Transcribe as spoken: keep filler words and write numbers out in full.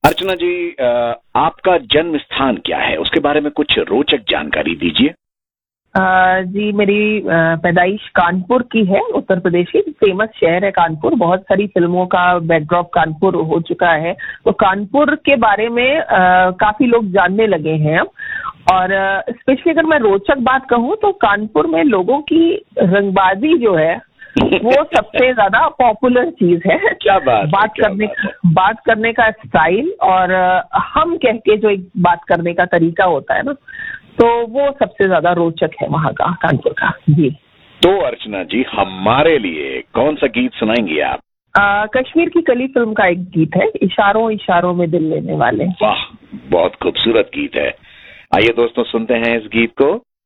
अर्चना जी, आपका जन्म स्थान क्या है, उसके बारे में कुछ रोचक जानकारी दीजिए। जी, मेरी पैदाइश कानपुर की है, उत्तर प्रदेश की। फेमस शहर है कानपुर, बहुत सारी फिल्मों का बैकड्रॉप कानपुर हो चुका है। तो कानपुर के बारे में आ, काफी लोग जानने लगे हैं अब। और स्पेशली अगर मैं रोचक बात कहूँ तो कानपुर में लोगों की रंगबाजी जो है वो सबसे ज्यादा पॉपुलर चीज है। क्या बात बात क्या करने बात बात करने का स्टाइल और हम कह के जो एक बात करने का तरीका होता है ना, तो वो सबसे ज्यादा रोचक है वहाँ का, कानपुर का। जी तो अर्चना जी, हमारे लिए कौन सा गीत सुनाएंगी आप? आ, कश्मीर की कली फिल्म का एक गीत है, इशारों इशारों में दिल लेने वाले। वाह, बहुत खूबसूरत गीत है। आइए दोस्तों, सुनते हैं इस गीत को।